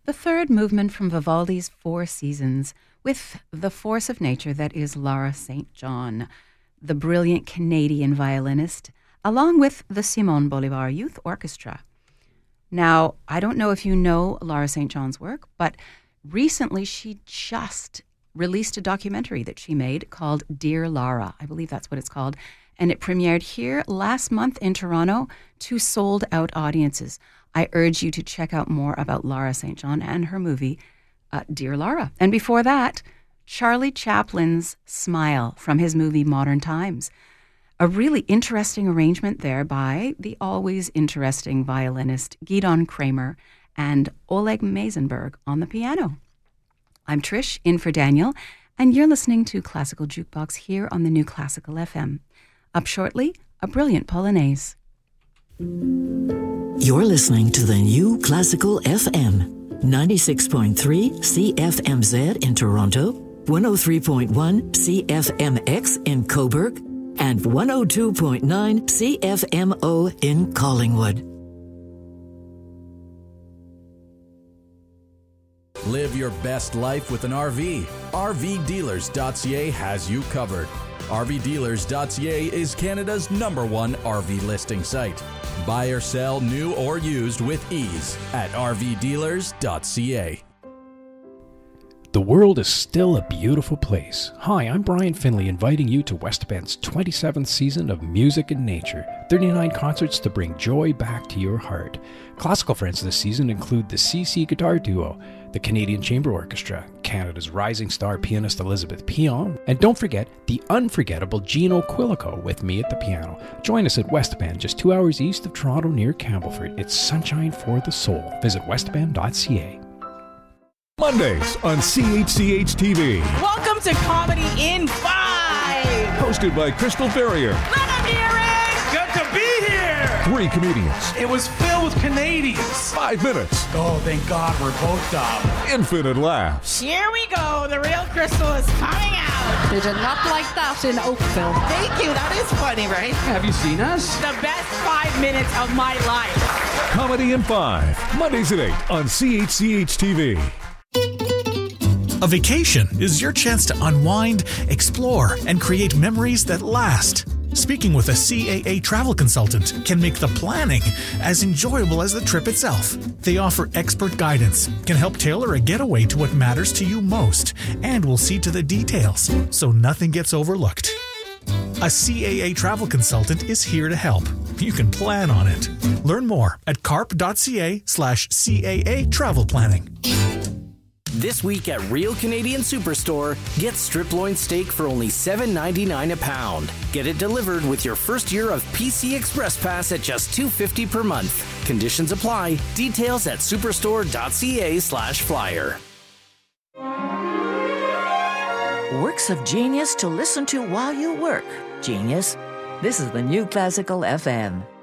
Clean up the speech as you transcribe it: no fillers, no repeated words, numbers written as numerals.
the third movement from Vivaldi's Four Seasons with the force of nature that is Lara St. John, the brilliant Canadian violinist, along with the Simon Bolivar Youth Orchestra. Now, I don't know if you know Lara St. John's work, but recently she just released a documentary that she made called Dear Lara. I believe that's what it's called. And it premiered here last month in Toronto to sold-out audiences. I urge you to check out more about Lara St. John and her movie, Dear Lara. And before that, Charlie Chaplin's Smile from his movie Modern Times. A really interesting arrangement there by the always interesting violinist Gidon Kramer and Oleg Meisenberg on the piano. I'm Trish, in for Daniel, and you're listening to Classical Jukebox here on the New Classical FM. Up shortly, a brilliant Polonaise. You're listening to the New Classical FM, 96.3 CFMZ in Toronto, 103.1 CFMX in Cobourg, and 102.9 CFMO in Collingwood. Live your best life with an RV. RVdealers.ca has you covered. RVdealers.ca is Canada's #1 RV listing site. Buy or sell new or used with ease at RVdealers.ca. The world is still a beautiful place. Hi, I'm Brian Finley, inviting you to West Bend's 27th season of Music and Nature. 39 concerts to bring joy back to your heart. Classical friends this season include the CC Guitar Duo, the Canadian Chamber Orchestra, Canada's rising star pianist Elizabeth Pion, and don't forget the unforgettable Gino Quilico with me at the piano. Join us at West Bend, just 2 hours east of Toronto near Campbellford. It's sunshine for the soul. Visit westbend.ca. Mondays on CHCH-TV. Welcome to Comedy in 5. Hosted by Crystal Ferrier. Let them hear it. Good to be here. 3 comedians. It was filled with Canadians. 5 minutes. Oh, thank God we're both dumb. Infinite laughs. Here we go. The real Crystal is coming out. They did not like that in Oakville. Thank you. That is funny, right? Have you seen us? The best 5 minutes of my life. Comedy in 5. Mondays at 8 on CHCH-TV. A vacation is your chance to unwind, explore, and create memories that last. Speaking with a CAA travel consultant can make the planning as enjoyable as the trip itself. They offer expert guidance, can help tailor a getaway to what matters to you most, and will see to the details so nothing gets overlooked. A CAA travel consultant is here to help. You can plan on it. Learn more at carp.ca/CAA travel planning. This week at Real Canadian Superstore, get strip loin steak for only $7.99 a pound. Get it delivered with your first year of PC Express Pass at just $2.50 per month. Conditions apply. Details at superstore.ca/flyer. Works of genius to listen to while you work. Genius. This is the New Classical FM.